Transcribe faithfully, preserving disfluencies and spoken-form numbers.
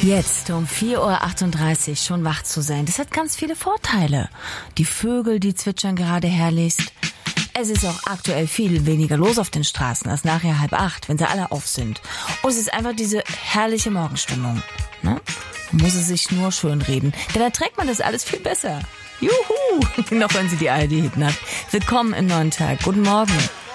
Jetzt um vier Uhr achtunddreißig schon wach zu sein, das hat ganz viele Vorteile. Die Vögel, die zwitschern gerade herrlichst. Es ist auch aktuell viel weniger los auf den Straßen als nachher halb acht, wenn sie alle auf sind. Und es ist einfach diese herrliche Morgenstimmung. Ne? Man muss es sich nur schön reden, denn da trägt man das alles viel besser. Juhu! Noch hören Sie die A R D-Hitnacht. Willkommen im neuen Tag. Guten Morgen.